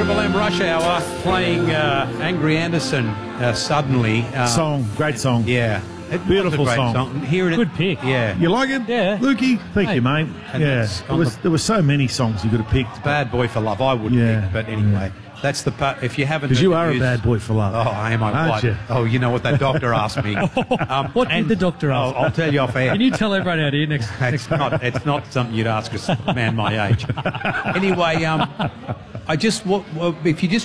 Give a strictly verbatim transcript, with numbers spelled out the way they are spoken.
Triple M Rush Hour playing uh, Angry Anderson uh, suddenly. Uh, Song, great song. Yeah. It Beautiful was a great song. song. Hear it. Good pick. Yeah. You like it? Yeah. Lukey? Thank Hey. you, mate. And Yeah. that's There on was, the- there were so many songs you could have picked. Bad Boy for Love. I wouldn't Yeah. pick, but anyway. That's the part. If you haven't, Because heard you the are a news- bad boy for love. Oh, I am. I Aren't what? you? Oh, you know what that doctor asked me. Um, What did and- the doctor ask? I'll, I'll tell you off air. Can you tell everyone out here next? It's next not. It's not something you'd ask a man my age. Anyway, um, I just. What, what, if you just